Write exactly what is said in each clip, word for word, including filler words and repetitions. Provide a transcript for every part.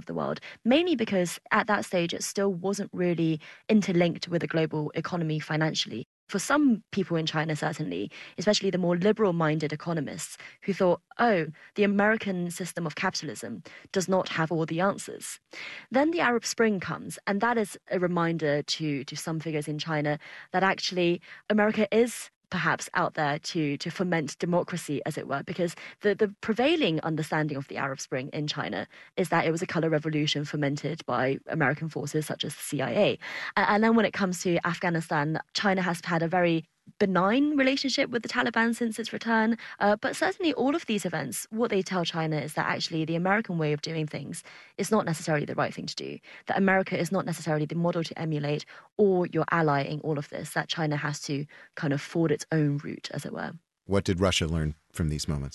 of the world, mainly because at that stage it still wasn't really interlinked with the global economy financially. For some people in China, certainly, especially the more liberal-minded economists who thought, oh, the American system of capitalism does not have all the answers. Then the Arab Spring comes, and that is a reminder to, to some figures in China that actually America is perhaps out there to to foment democracy, as it were, because the, the prevailing understanding of the Arab Spring in China is that it was a color revolution fomented by American forces such as the C I A. And then when it comes to Afghanistan, China has had a very benign relationship with the Taliban since its return. Uh, but certainly all of these events, what they tell China is that actually the American way of doing things is not necessarily the right thing to do, that America is not necessarily the model to emulate or your ally in all of this, that China has to kind of ford its own route, as it were. What did Russia learn from these moments?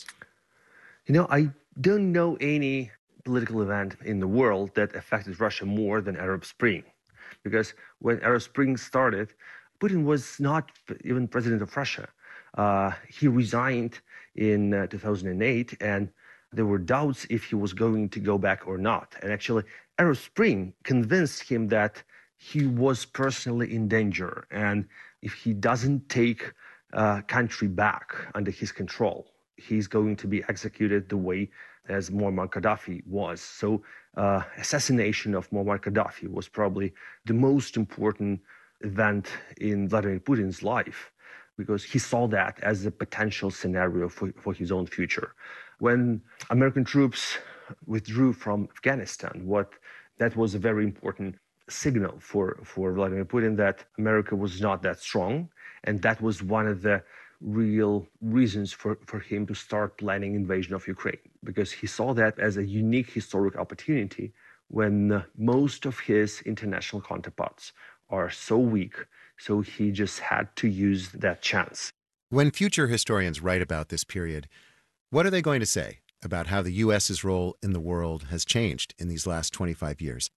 You know, I don't know any political event in the world that affected Russia more than Arab Spring. Because when Arab Spring started, Putin was not even president of Russia. Uh, he resigned in uh, two thousand eight, and there were doubts if he was going to go back or not. And actually, Arab Spring convinced him that he was personally in danger. And if he doesn't take uh, country back under his control, he's going to be executed the way as Muammar Gaddafi was. So uh, assassination of Muammar Gaddafi was probably the most important event in Vladimir Putin's life, because he saw that as a potential scenario for, for his own future. When American troops withdrew from Afghanistan, what that was a very important signal for, for Vladimir Putin that America was not that strong, and that was one of the real reasons for, for him to start planning invasion of Ukraine, because he saw that as a unique historic opportunity when uh, most of his international counterparts are so weak, so he just had to use that chance. When future historians write about this period, what are they going to say about how the U S's role in the world has changed in these last twenty-five years?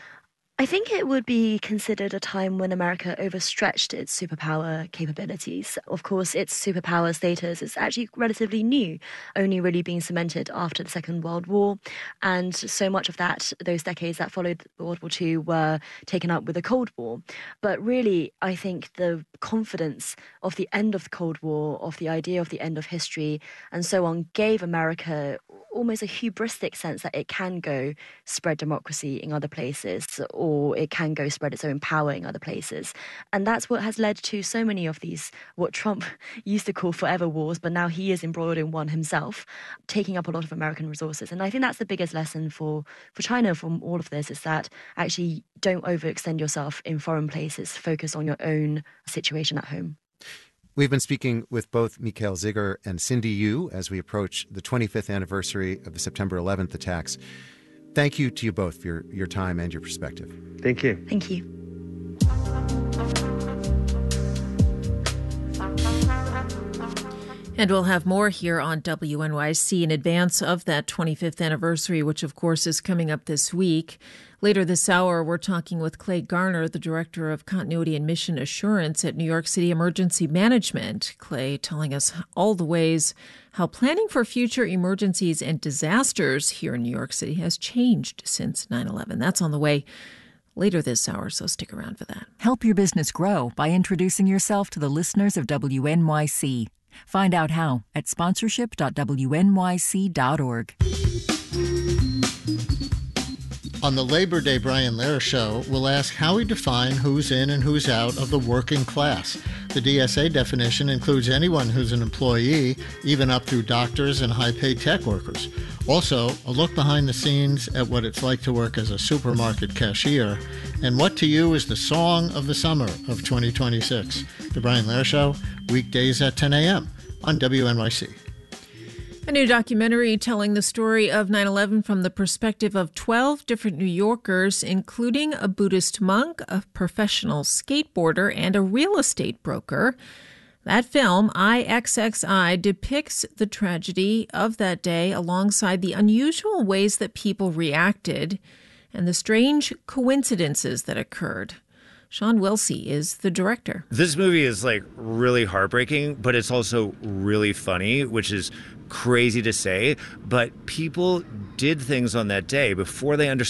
I think it would be considered a time when America overstretched its superpower capabilities. Of course, its superpower status is actually relatively new, only really being cemented after the Second World War. And so much of that, those decades that followed World War Two were taken up with the Cold War. But really, I think the confidence of the end of the Cold War, of the idea of the end of history, and so on, gave America almost a hubristic sense that it can go spread democracy in other places, or it can go spread its own power in other places. And that's what has led to so many of these, what Trump used to call forever wars, but now he is embroiled in one himself, taking up a lot of American resources. And I think that's the biggest lesson for, for China from all of this, is that actually don't overextend yourself in foreign places, focus on your own situation at home. We've been speaking with both Mikhail Zygar and Cindy Yu as we approach the twenty-fifth anniversary of the September eleventh attacks. Thank you to you both for your, your time and your perspective. Thank you. Thank you. And we'll have more here on W N Y C in advance of that twenty-fifth anniversary, which, of course, is coming up this week. Later this hour, we're talking with Clay Garner, the Director of Continuity and Mission Assurance at New York City Emergency Management. Clay telling us all the ways how planning for future emergencies and disasters here in New York City has changed since nine eleven. That's on the way later this hour, so stick around for that. Help your business grow by introducing yourself to the listeners of W N Y C. Find out how at sponsorship dot w n y c dot org. On the Labor Day Brian Lehrer Show, we'll ask how we define who's in and who's out of the working class. The D S A definition includes anyone who's an employee, even up through doctors and high-paid tech workers. Also, a look behind the scenes at what it's like to work as a supermarket cashier, and what to you is the song of the summer of twenty twenty-six. The Brian Lehrer Show, weekdays at ten a.m. on W N Y C. A new documentary telling the story of nine eleven from the perspective of twelve different New Yorkers, including a Buddhist monk, a professional skateboarder, and a real estate broker. That film, I X X I, depicts the tragedy of that day alongside the unusual ways that people reacted and the strange coincidences that occurred. Sean Wilsey is the director. This movie is like really heartbreaking, but it's also really funny, which is crazy to say. But people did things on that day before they understood